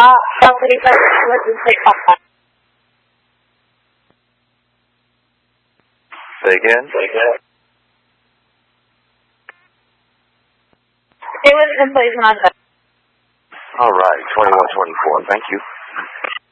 Say again? It was in place when I was... All right, 2124. Thank you.